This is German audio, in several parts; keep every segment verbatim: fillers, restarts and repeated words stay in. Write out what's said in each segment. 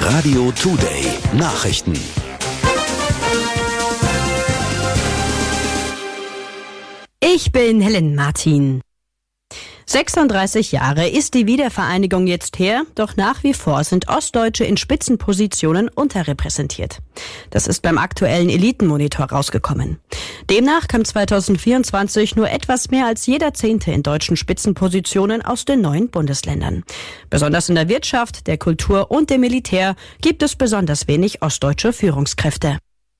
Radio Today Nachrichten. Ich bin Helen Martin. sechsunddreißig Jahre ist die Wiedervereinigung jetzt her, doch nach wie vor sind Ostdeutsche in Spitzenpositionen unterrepräsentiert. Das ist beim aktuellen Elitenmonitor rausgekommen. Demnach kam zweitausendvierundzwanzig nur etwas mehr als jeder Zehnte in deutschen Spitzenpositionen aus den neuen Bundesländern. Besonders in der Wirtschaft, der Kultur und dem Militär gibt es besonders wenig ostdeutsche Führungskräfte.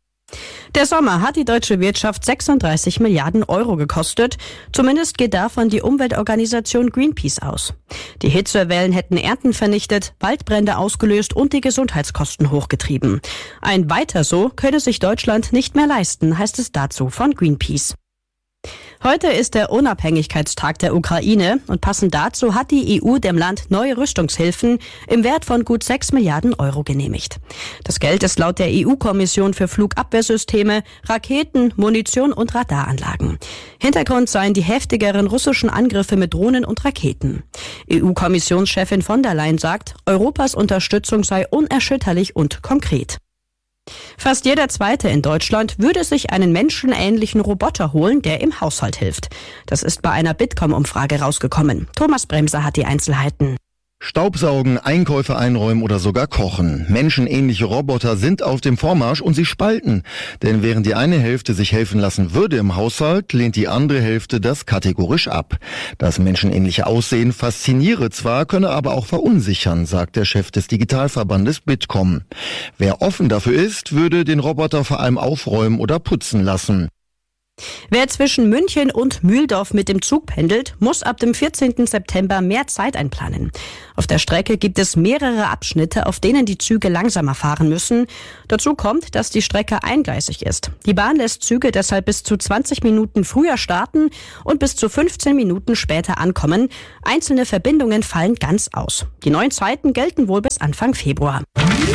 Der Sommer hat die deutsche Wirtschaft sechsunddreißig Milliarden Euro gekostet. Zumindest geht davon die Umweltorganisation Greenpeace aus. Die Hitzewellen hätten Ernten vernichtet, Waldbrände ausgelöst und die Gesundheitskosten hochgetrieben. Ein Weiter so könne sich Deutschland nicht mehr leisten, heißt es dazu von Greenpeace. Heute ist der Unabhängigkeitstag der Ukraine und passend dazu hat die E U dem Land neue Rüstungshilfen im Wert von gut sechs Milliarden Euro genehmigt. Das Geld ist laut der E U-Kommission für Flugabwehrsysteme, Raketen, Munition und Radaranlagen. Hintergrund seien die heftigeren russischen Angriffe mit Drohnen und Raketen. E U-Kommissionschefin von der Leyen sagt, Europas Unterstützung sei unerschütterlich und konkret. Fast jeder Zweite in Deutschland würde sich einen menschenähnlichen Roboter holen, der im Haushalt hilft. Das ist bei einer Bitkom-Umfrage rausgekommen. Thomas Bremser hat die Einzelheiten. Staubsaugen, Einkäufe einräumen oder sogar kochen. Menschenähnliche Roboter sind auf dem Vormarsch und sie spalten. Denn während die eine Hälfte sich helfen lassen würde im Haushalt, lehnt die andere Hälfte das kategorisch ab. Das menschenähnliche Aussehen fasziniere zwar, könne aber auch verunsichern, sagt der Chef des Digitalverbandes Bitkom. Wer offen dafür ist, würde den Roboter vor allem aufräumen oder putzen lassen. Wer zwischen München und Mühldorf mit dem Zug pendelt, muss ab dem vierzehnten September mehr Zeit einplanen. Auf der Strecke gibt es mehrere Abschnitte, auf denen die Züge langsamer fahren müssen. Dazu kommt, dass die Strecke eingleisig ist. Die Bahn lässt Züge deshalb bis zu zwanzig Minuten früher starten und bis zu fünfzehn Minuten später ankommen. Einzelne Verbindungen fallen ganz aus. Die neuen Zeiten gelten wohl bis Anfang Februar.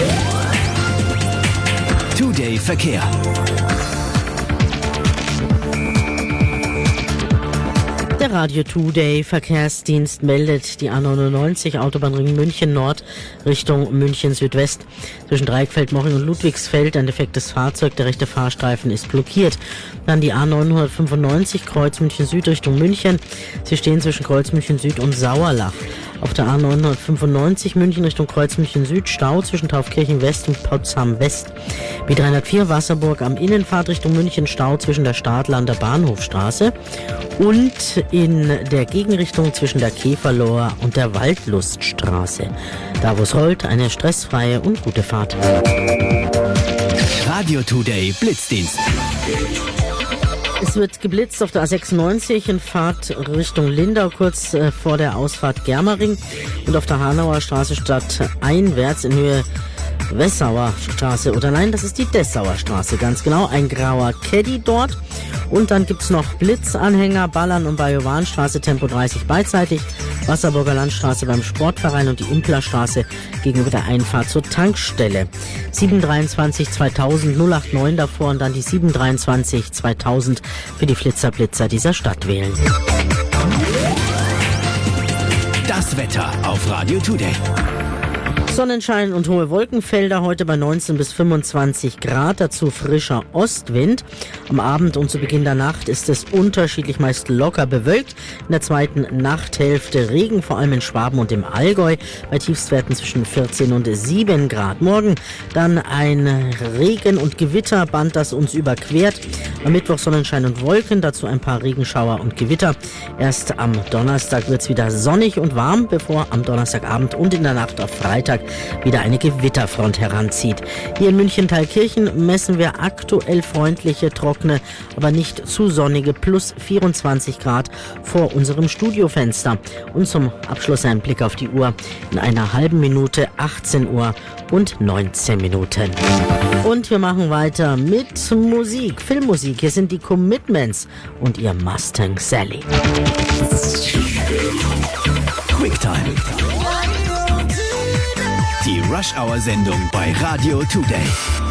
Today Verkehr. Der Radio Today Verkehrsdienst meldet die A neunundneunzig Autobahnring München Nord Richtung München Südwest. Zwischen Dreieckfeld, Moching und Ludwigsfeld ein defektes Fahrzeug, der rechte Fahrstreifen ist blockiert. Dann die A neunhundertfünfundneunzig Kreuz München Süd Richtung München. Sie stehen zwischen Kreuz München Süd und Sauerlach. Auf der A neunhundertfünfundneunzig München Richtung Kreuz München Süd Stau zwischen Taufkirchen West und Potsdam West. B dreihundertvier Wasserburg am Innenfahrt Richtung München Stau zwischen der Stadlander Bahnhofstraße und in der Gegenrichtung zwischen der Käferloher und der Waldluststraße. Da wo es rollt, eine stressfreie und gute Fahrt. Radio Today Blitzdienst. Es wird geblitzt auf der A sechsundneunzig in Fahrt Richtung Lindau, kurz äh, vor der Ausfahrt Germering, und auf der Hanauer Straße stadteinwärts in Höhe Wessauer Straße, oder nein, das ist die Dessauer Straße, ganz genau, ein grauer Caddy dort. Und dann gibt's noch Blitzanhänger, Ballern und Bajowanstraße, Tempo dreißig beidseitig, Wasserburger Landstraße beim Sportverein und die Implerstraße gegenüber der Einfahrt zur Tankstelle. sieben dreiundzwanzig zweitausend null acht neun davor und dann die sieben dreiundzwanzig zweitausend für die Flitzerblitzer dieser Stadt wählen. Das Wetter auf Radio Today. Sonnenschein und hohe Wolkenfelder, heute bei neunzehn bis fünfundzwanzig Grad, dazu frischer Ostwind. Am Abend und zu Beginn der Nacht ist es unterschiedlich meist locker bewölkt. In der zweiten Nachthälfte Regen, vor allem in Schwaben und im Allgäu, bei Tiefstwerten zwischen vierzehn und sieben Grad. Morgen dann ein Regen- und Gewitterband, das uns überquert. Am Mittwoch Sonnenschein und Wolken, dazu ein paar Regenschauer und Gewitter. Erst am Donnerstag wird es wieder sonnig und warm, bevor am Donnerstagabend und in der Nacht auf Freitag wieder eine Gewitterfront heranzieht. Hier in München-Thalkirchen messen wir aktuell freundliche, trockene, aber nicht zu sonnige plus vierundzwanzig Grad vor unserem Studiofenster. Und zum Abschluss ein Blick auf die Uhr. In einer halben Minute achtzehn Uhr und neunzehn Minuten. Und wir machen weiter mit Musik, Filmmusik. Hier sind die Commitments und ihr Mustang Sally. Quicktime. Die Rush-Hour-Sendung bei Radio Today.